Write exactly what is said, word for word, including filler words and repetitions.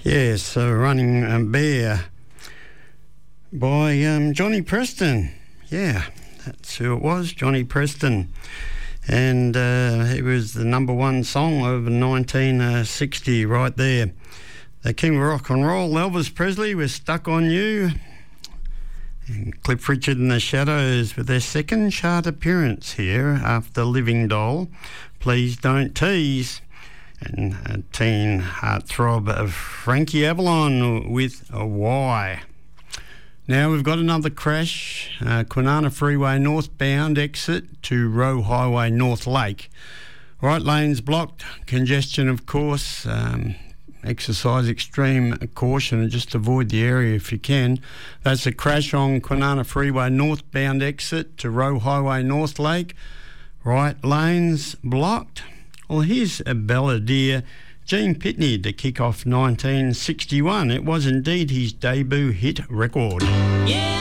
Yes, uh, Running a Bear by um, Johnny Preston. Yeah, that's who it was, Johnny Preston. And uh, it was the number one song of nineteen sixty right there. The King of Rock and Roll, Elvis Presley, was Stuck on You. And Cliff Richard and the Shadows with their second chart appearance here after Living Doll, Please Don't Tease. And a teen heartthrob of Frankie Avalon with a Why. Now we've got another crash, uh, Kwinana Freeway northbound exit to Roe Highway North Lake. Right lanes blocked, congestion of course, um, exercise extreme caution and just avoid the area if you can. That's a crash on Kwinana Freeway northbound exit to Roe Highway North Lake. Right lanes blocked. Well, here's a balladeer, Gene Pitney, to kick off nineteen sixty-one. It was indeed his debut hit record. Yeah.